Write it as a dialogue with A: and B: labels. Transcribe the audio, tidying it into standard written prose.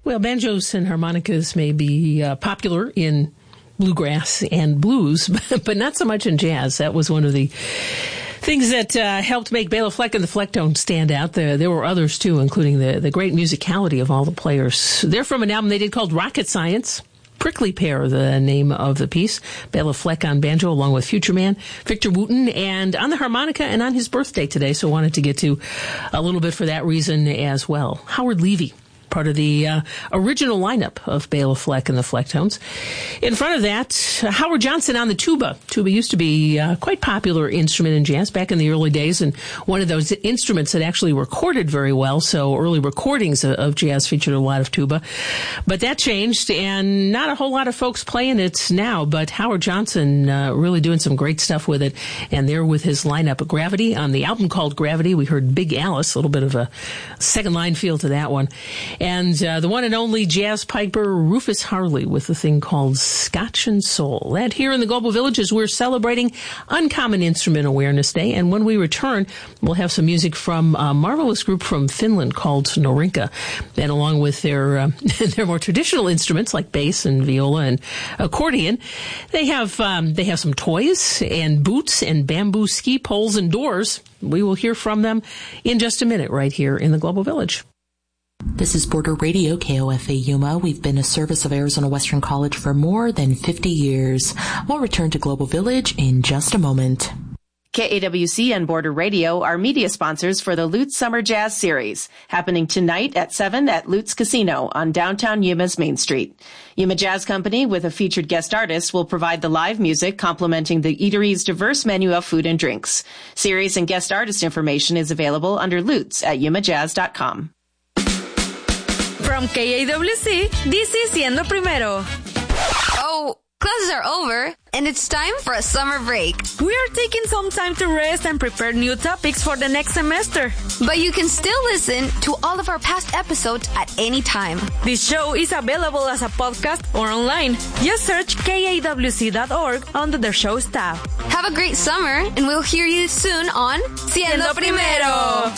A: Well, banjos and harmonicas may be popular in bluegrass and blues, but not so much in jazz. That was one of the things that helped make Bela Fleck and the Flecktones stand out. There were others, too, including the great musicality of all the players. They're from an album they did called Rocket Science. Prickly Pear, the name of the piece. Bela Fleck on banjo, along with Future Man, Victor Wooten, and on the harmonica, and on his birthday today, so wanted to get to a little bit for that reason as well. Howard Levy, part of the original lineup of Bela Fleck and the Flecktones. In front of that, Howard Johnson on the tuba. Tuba used to be quite popular instrument in jazz back in the early days, and one of those instruments that actually recorded very well, so early recordings of jazz featured a lot of tuba. But that changed, and not a whole lot of folks playing it now, but Howard Johnson really doing some great stuff with it, and there with his lineup, Gravity, on the album called Gravity. We heard Big Alice, a little bit of a second line feel to that one. And the one and only jazz piper Rufus Harley with a thing called Scotch and Soul. That here in the Global Village as we're celebrating Uncommon Instrument Awareness Day. And when we return, we'll have some music from a marvelous group from Finland called Norinka. And along with their more traditional instruments like bass and viola and accordion, they have some toys and boots and bamboo ski poles and doors. We will hear from them in just a minute right here in the Global Village.
B: This is Border Radio, KOFA Yuma. We've been a service of Arizona Western College for more than 50 years. We'll return to Global Village in just a moment.
C: KAWC and Border Radio are media sponsors for the Lutz Summer Jazz Series, happening tonight at 7 at Lutz Casino on downtown Yuma's Main Street. Yuma Jazz Company, with a featured guest artist, will provide the live music complementing the eatery's diverse menu of food and drinks. Series and guest artist information is available under Lutz at yumajazz.com.
D: From KAWC, this is Siendo Primero.
E: Oh, classes are over, and it's time for a summer break.
D: We are taking some time to rest and prepare new topics for the next semester.
E: But you can still listen to all of our past episodes at any time.
D: This show is available as a podcast or online. Just search kawc.org under the show's tab.
E: Have a great summer, and we'll hear you soon on Siendo Primero.